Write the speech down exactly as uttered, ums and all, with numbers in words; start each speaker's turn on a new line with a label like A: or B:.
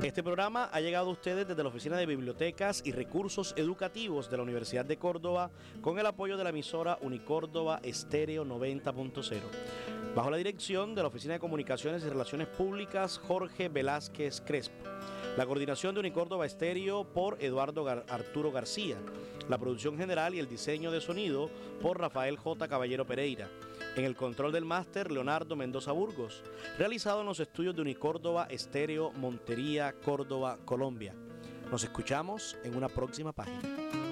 A: Este programa ha llegado a ustedes desde la Oficina de Bibliotecas y Recursos Educativos de la Universidad de Córdoba con el apoyo de la emisora Unicórdoba Estéreo noventa punto cero. Bajo la dirección de la Oficina de Comunicaciones y Relaciones Públicas Jorge Velázquez Crespo. La coordinación de Unicórdoba Estéreo por Eduardo Gar- Arturo García. La producción general y el diseño de sonido por Rafael J. Caballero Pereira. En el control del máster, Leonardo Mendoza Burgos. Realizado en los estudios de Unicórdoba Estéreo, Montería, Córdoba, Colombia. Nos escuchamos en una próxima página.